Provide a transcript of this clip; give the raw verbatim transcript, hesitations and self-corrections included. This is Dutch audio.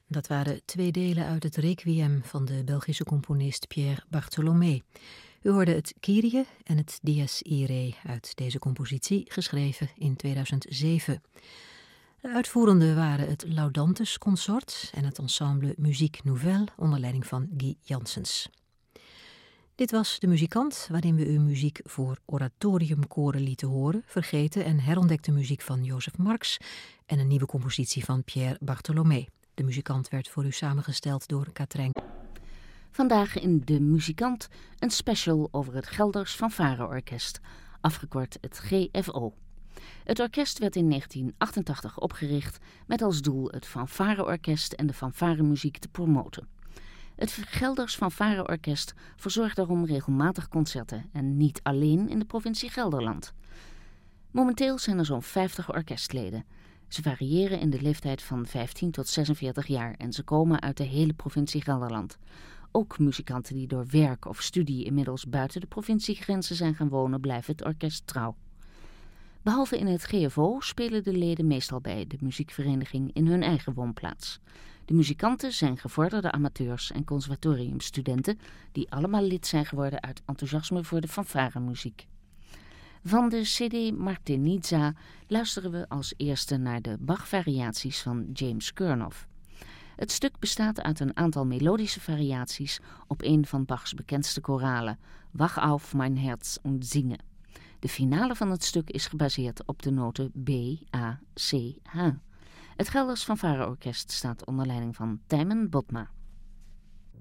Dat waren twee delen uit het Requiem van de Belgische componist Pierre Bartholomé. U hoorde het Kyrie en het Dies Irae uit deze compositie, geschreven in tweeduizend zeven. De uitvoerenden waren het Laudantes Consort en het ensemble Musique Nouvelle onder leiding van Guy Janssens. Dit was De Muzikant, waarin we u muziek voor oratoriumkoren lieten horen, vergeten en herontdekte muziek van Jozef Marx en een nieuwe compositie van Pierre Bartholomé. De Muzikant werd voor u samengesteld door Katrijn. Vandaag in De Muzikant een special over het Gelders Fanfare-orkest, afgekort het G F O. Het orkest werd in negentien achtentachtig opgericht met als doel het fanfare-orkest en de fanfaremuziek te promoten. Het Gelders Fanfare-orkest verzorgt daarom regelmatig concerten en niet alleen in de provincie Gelderland. Momenteel zijn er zo'n vijftig orkestleden. Ze variëren in de leeftijd van vijftien tot zesenveertig jaar en ze komen uit de hele provincie Gelderland. Ook muzikanten die door werk of studie inmiddels buiten de provinciegrenzen zijn gaan wonen, blijven het orkest trouw. Behalve in het G F O spelen de leden meestal bij de muziekvereniging in hun eigen woonplaats. De muzikanten zijn gevorderde amateurs en conservatoriumstudenten die allemaal lid zijn geworden uit enthousiasme voor de fanfaremuziek. Van de C D Martinizza luisteren we als eerste naar de Bach-variaties van James Kurnoff. Het stuk bestaat uit een aantal melodische variaties op een van Bachs bekendste koralen, Wach auf mein Herz und singe. De finale van het stuk is gebaseerd op de noten B, A, C, H. Het Gelders Fanfare-orkest staat onder leiding van Tijmen Botma.